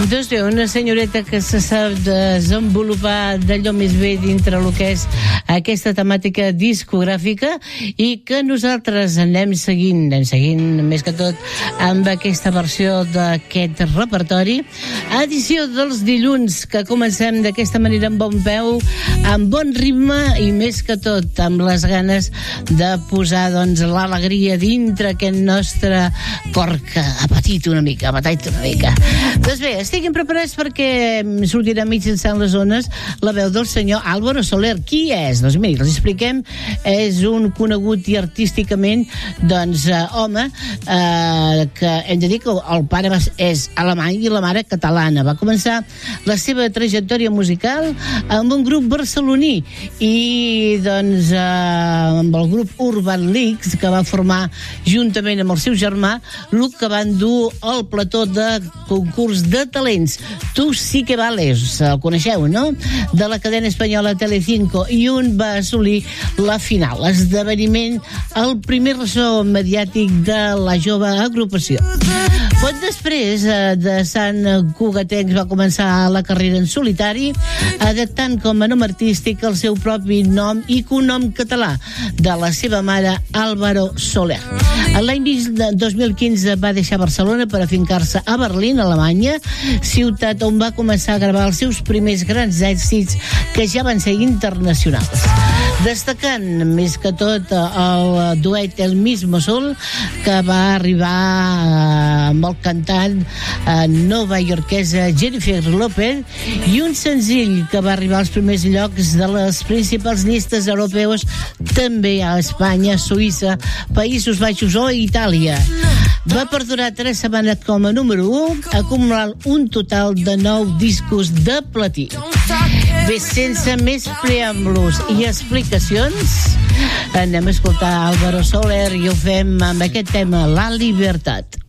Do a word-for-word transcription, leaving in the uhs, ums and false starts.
Doncs bé, una senyoreta que se sap desenvolupar d'allò més bé dintre el que és aquesta temàtica discogràfica i que nosaltres anem seguint, anem seguint més que tot amb aquesta versió d'aquest repertori. Edició dels dilluns, que comencem d'aquesta manera amb bon peu, amb bon ritme i més que tot amb les ganes de posar doncs l'alegria dintre aquest nostre cor que ha patit una mica, ha patit una mica. Doncs bé, estiguin preparats perquè sortirà mitjançant les zones la veu del senyor Álvaro Soler. Qui és? Doncs miri, els expliquem. És un conegut i artísticament doncs eh, home eh, que hem de dir que el pare va, és alemany i la mare catalana. Va començar la seva trajectòria musical amb un grup barceloní i doncs eh, amb el grup Urban Leaks, que va formar juntament amb el seu germà, el que van dur al plató de concurs de talents Tu sí que vales, el coneixeu, no? De la cadena espanyola Telecinco, i un va assolir la final, esdeveniment el primer ressò mediàtic de la jove agrupació. Poc després de Sant Cugatencs va començar la carrera en solitari, adaptant com a nom artístic el seu propi nom i cognom català de la seva mare, Álvaro Soler. L'any dos mil quinze va deixar Barcelona per afincar-se a Berlín, Alemanya, ciutat on va començar a gravar els seus primers grans èxits que ja van ser internacionals. Destacant més que tot el duet El Mismo Sol, que va arribar amb el cantant novaiorquesa Jennifer López, i un senzill que va arribar als primers llocs de les principals llistes europeus, també a Espanya, Suïssa, Països Baixos o Itàlia. Va perdurar tres setmanes com a número u, acumulant un total de nou discos de platí. Bé, sense més preàmbulos i explicacions, anem a escoltar Álvaro Soler i ho fem amb aquest tema, La Libertad.